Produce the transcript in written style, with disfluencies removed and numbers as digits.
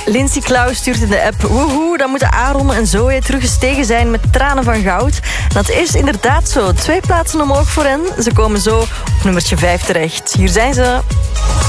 Lindsay Klaus stuurt in de app... Woehoe, dan moeten Aaron en Zoe terug gestegen zijn met tranen van goud. Dat is inderdaad zo. 2 plaatsen omhoog voor hen. Ze komen zo op nummertje 5 terecht. Hier zijn ze.